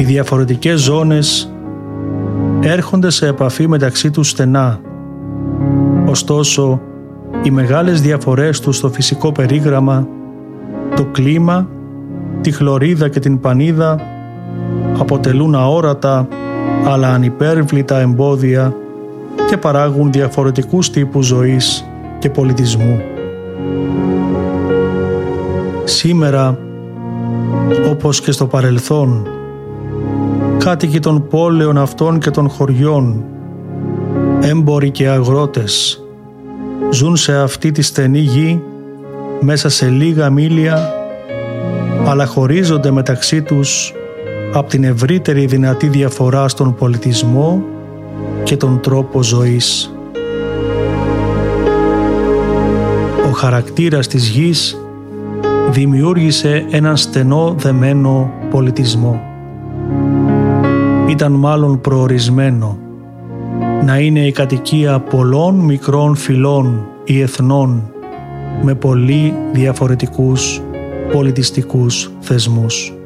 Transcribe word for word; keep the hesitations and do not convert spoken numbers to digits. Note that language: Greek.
Οι διαφορετικές ζώνες έρχονται σε επαφή μεταξύ τους στενά. Ωστόσο, οι μεγάλες διαφορές τους στο φυσικό περίγραμμα, το κλίμα, τη χλωρίδα και την πανίδα αποτελούν αόρατα αλλά ανυπέρβλητα εμπόδια και παράγουν διαφορετικούς τύπους ζωής και πολιτισμού. Σήμερα, όπως και στο παρελθόν, κάτοικοι των πόλεων αυτών και των χωριών, έμποροι και αγρότες, ζουν σε αυτή τη στενή γη μέσα σε λίγα μίλια, αλλά χωρίζονται μεταξύ τους από την ευρύτερη δυνατή διαφορά στον πολιτισμό και τον τρόπο ζωής. Ο χαρακτήρας της γης δημιούργησε έναν στενό δεμένο πολιτισμό. Ήταν μάλλον προορισμένο να είναι η κατοικία πολλών μικρών φυλών ή εθνών με πολύ διαφορετικούς πολιτιστικούς θεσμούς.